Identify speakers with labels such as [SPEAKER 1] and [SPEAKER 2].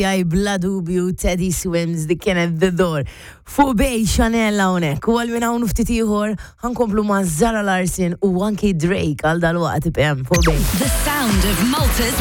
[SPEAKER 1] Jaj, bla dubju, Teddy Swims, dik kienet The Door. Fuq bej Chanel hawnhekk, u għal minn hawn ftit ieħor ħankomplu ma' Zara Larson u anki Drake għal dal-waqt PM fuq bej.
[SPEAKER 2] The sound of Malta's